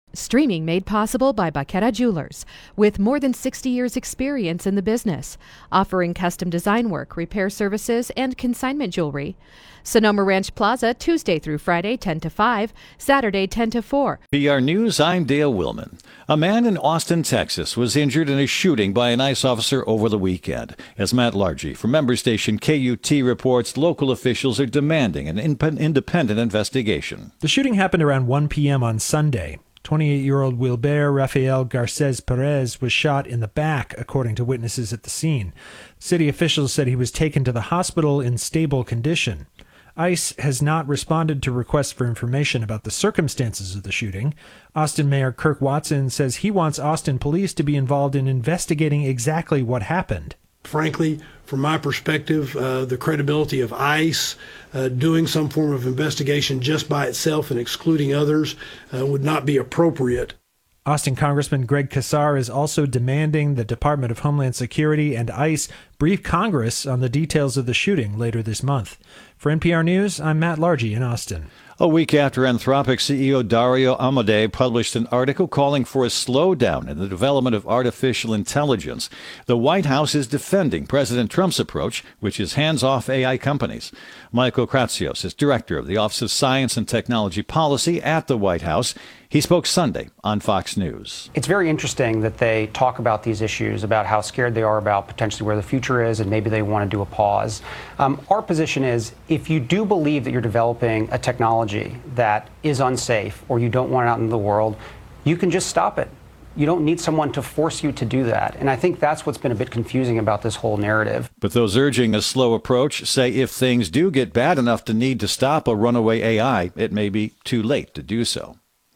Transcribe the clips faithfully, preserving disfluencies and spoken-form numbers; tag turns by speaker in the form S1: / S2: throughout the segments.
S1: Streaming made possible by Baqueta Jewelers, with more than sixty years experience in the business, offering custom design work, repair services, and consignment jewelry. Sonoma Ranch Plaza, Tuesday through Friday, ten to five, Saturday, ten to four.
S2: P R News, I'm Dale Willman. A man in Austin, Texas was injured in a shooting by an ICE officer over the weekend. As Matt Largy from member station K U T reports, local officials are demanding an independent investigation.
S3: The shooting happened around one p.m. on Sunday. twenty-eight-year-old Wilber Rafael Garces Perez was shot in the back, according to witnesses at the scene. City officials said he was taken to the hospital in stable condition. ICE has not responded to requests for information about the circumstances of the shooting. Austin Mayor Kirk Watson says he wants Austin police to be involved in investigating exactly what happened.
S4: Frankly, from my perspective, uh, the credibility of ICE uh, doing some form of investigation just by itself and excluding others uh, would not be appropriate.
S3: Austin Congressman Greg Casar is also demanding the Department of Homeland Security and ICE brief Congress on the details of the shooting later this month. For N P R News, I'm Matt Largy in Austin.
S2: A week after Anthropic C E O Dario Amodei published an article calling for a slowdown in the development of artificial intelligence, the White House is defending President Trump's approach, which is hands-off A I companies. Michael Kratsios is director of the Office of Science and Technology Policy at the White House. He spoke Sunday on Fox News.
S5: It's very interesting that they talk about these issues, about how scared they are about potentially where the future is, and maybe they want to do a pause. Um, our position is, if you do believe that you're developing a technology that is unsafe or you don't want it out in the world, you can just stop it. You don't need someone to force you to do that. And I think that's what's been a bit confusing about this whole narrative.
S2: But those urging a slow approach say if things do get bad enough to need to stop a runaway A I, it may be too late to do so.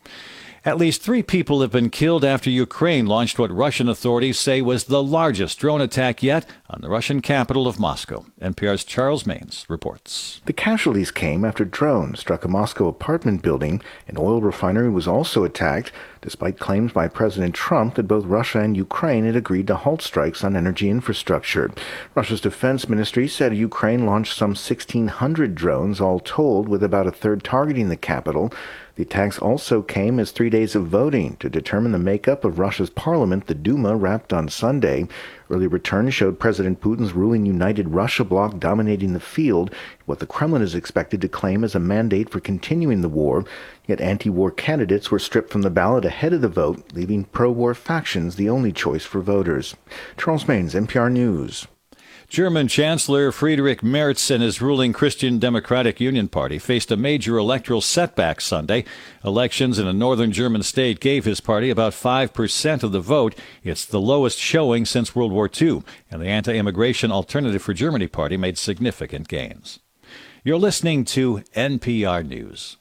S2: At least three people have been killed after Ukraine launched what Russian authorities say was the largest drone attack yet on the Russian capital of Moscow. N P R's Charles Maines reports.
S6: The casualties came after drones struck a Moscow apartment building. An oil refinery was also attacked, despite claims by President Trump that both Russia and Ukraine had agreed to halt strikes on energy infrastructure. Russia's defense ministry said Ukraine launched some sixteen hundred drones, all told, with about a third targeting the capital. The attacks also came as three days of voting to determine the makeup of Russia's parliament, the Duma, wrapped on Sunday. Early returns showed President Putin's ruling United Russia bloc dominating the field, what the Kremlin is expected to claim as a mandate for continuing the war. Yet anti-war candidates were stripped from the ballot ahead of the vote, leaving pro-war factions the only choice for voters. Charles Maines, N P R News.
S2: German Chancellor Friedrich Merz and his ruling Christian Democratic Union Party faced a major electoral setback Sunday. Elections in a northern German state gave his party about five percent of the vote. It's the lowest showing since World War Two, and the anti-immigration Alternative for Germany party made significant gains. You're listening to N P R News.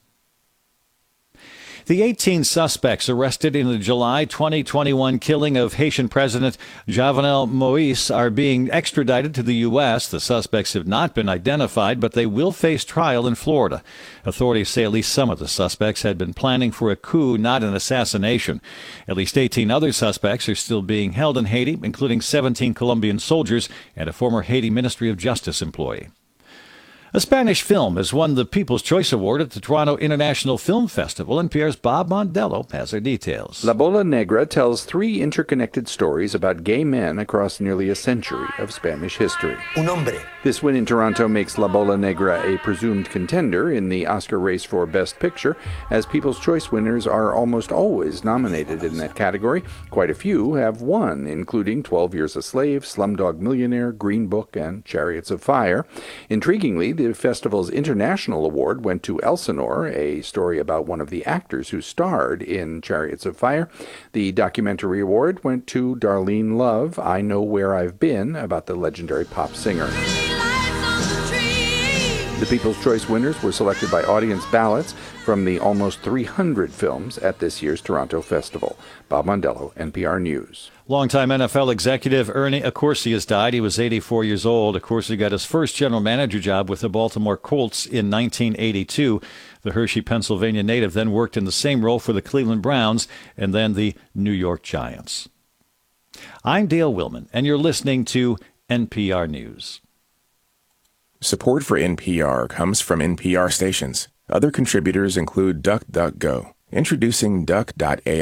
S2: The eighteen suspects arrested in the July twenty twenty-one killing of Haitian President Jovenel Moïse are being extradited to the U S. The suspects have not been identified, but they will face trial in Florida. Authorities say at least some of the suspects had been planning for a coup, not an assassination. At least eighteen other suspects are still being held in Haiti, including seventeen Colombian soldiers and a former Haiti Ministry of Justice employee. A Spanish film has won the People's Choice Award at the Toronto International Film Festival, and N P R's Bob Mondello has our details.
S7: La Bola Negra tells three interconnected stories about gay men across nearly a century of Spanish history.
S8: Un hombre.
S7: This win in Toronto makes La Bola Negra a presumed contender in the Oscar race for Best Picture, as People's Choice winners are almost always nominated in that category. Quite a few have won, including twelve Years a Slave, Slumdog Millionaire, Green Book, and Chariots of Fire. Intriguingly, the festival's international award went to Elsinore, a story about one of the actors who starred in Chariots of Fire. The documentary award went to Darlene Love, I Know Where I've Been, about the legendary pop singer. The People's Choice winners were selected by audience ballots from the almost three hundred films at this year's Toronto Festival. Bob Mondello, N P R News.
S2: Longtime N F L executive Ernie Accorsi has died. He was eighty-four years old. Accorsi got his first general manager job with the Baltimore Colts in nineteen eighty-two. The Hershey, Pennsylvania native then worked in the same role for the Cleveland Browns and then the New York Giants. I'm Dale Willman, and you're listening to N P R News.
S9: Support for N P R comes from N P R stations. Other contributors include DuckDuckGo. Introducing Duck dot A I.